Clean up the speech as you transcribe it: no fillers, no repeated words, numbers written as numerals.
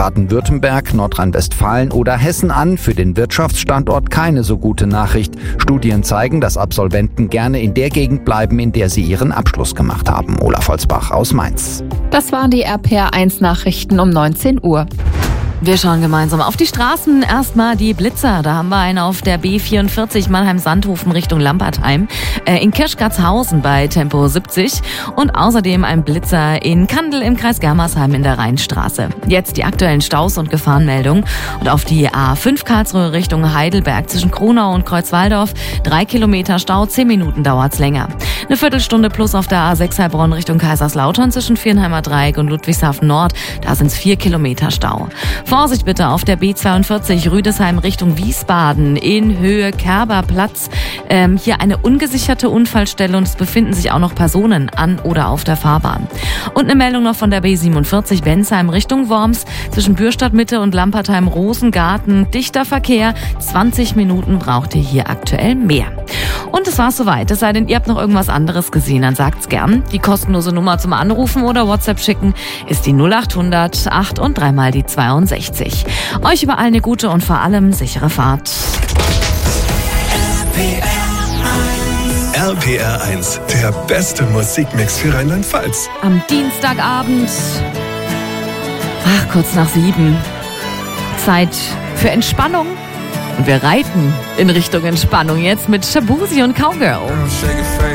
Baden-Württemberg, Nordrhein-Westfalen oder Hessen an. Für den Wirtschaftsstandort keine so gute Nachricht. Studien zeigen, dass Absolventen gerne in der Gegend bleiben, in der sie ihren Abschluss gemacht haben. Olaf Holzbach aus Mainz. Das waren die RPR1-Nachrichten um 19 Uhr. Wir schauen gemeinsam auf die Straßen. Erstmal die Blitzer. Da haben wir einen auf der B44 Mannheim-Sandhofen Richtung Lampertheim. In Kirschgatzhausen bei Tempo 70. Und außerdem ein Blitzer in Kandel im Kreis Germersheim in der Rheinstraße. Jetzt die aktuellen Staus und Gefahrenmeldungen. Und auf die A5 Karlsruhe Richtung Heidelberg zwischen Kronau und Kreuzwaldorf. 3 Kilometer Stau, 10 Minuten dauert's länger. Eine Viertelstunde plus auf der A6 Heilbronn Richtung Kaiserslautern zwischen Vierenheimer Dreieck und Ludwigshafen Nord. Da sind's 4 Kilometer Stau. Vorsicht bitte auf der B42 Rüdesheim Richtung Wiesbaden in Höhe Kerberplatz. Hier eine ungesicherte Unfallstelle und es befinden sich auch noch Personen an oder auf der Fahrbahn. Und eine Meldung noch von der B47 Bensheim Richtung Worms zwischen Bürstadtmitte und Lampertheim-Rosengarten. Dichter Verkehr, 20 Minuten braucht ihr hier aktuell mehr. Und es war's soweit. Es sei denn, ihr habt noch irgendwas anderes gesehen, dann sagt's gern. Die kostenlose Nummer zum Anrufen oder WhatsApp schicken ist die 0800 8 und 3 mal die 62. Euch überall eine gute und vor allem sichere Fahrt. RPR 1, der beste Musikmix für Rheinland-Pfalz. Am Dienstagabend, kurz nach 7, Zeit für Entspannung. Und wir reiten in Richtung Entspannung jetzt mit Shabuzi und Cowgirl.